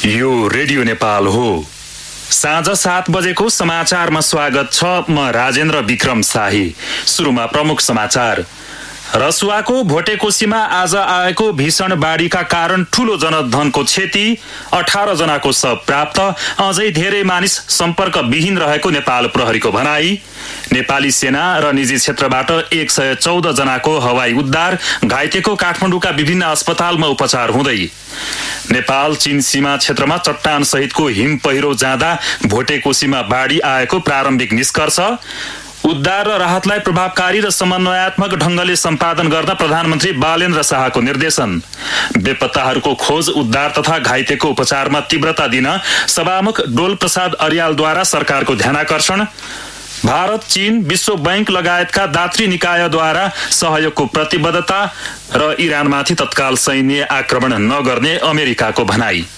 यो रेडियो नेपाल हो। साँझ 7 बजेको समाचारमा स्वागत छ। म राजेन्द्र विक्रम शाही। सुरुमा प्रमुख समाचार। रसुवाको भोटेकोसीमा आज आएको भीषण बाढीका कारण ठूलो जनधनको क्षति, 18 जनाको शव प्राप्त, अझै धेरै मानिस सम्पर्क विहीन रहेको नेपाल प्रहरीको भनाई। नेपाली सेना र निजी क्षेत्रबाट 114 जनाको हवाई उद्धार, घाइतेको काठमाडौँका विभिन्न अस्पतालमा उपचार हुँदै। नेपाल चीन सीमा क्षेत्रमा चट्टान सहितको हिम पहिरो जाँदा भोटेकोसीमा बाढी आएको प्रारम्भिक निष्कर्ष। उद्धार र राहतलाई प्रभावकारी र समन्वयात्मक ढंगले सम्पादन गर्न प्रधानमन्त्री बालेन्द्र शाहको निर्देशन। बेपत्ताहरूको खोज, उद्धार तथा घाइतेको उपचारमा तीव्रता दिन सभामुख डोल प्रसाद अर्यालद्वारा सरकारको ध्यानाकर्षण। भारत, चीन, विश्व बैंक लगायतका दात्री निकायद्वारा सहयोगको प्रतिबद्धता र इरानमाथि तत्काल सैन्य आक्रमण नगर्ने अमेरिकाको भनाई।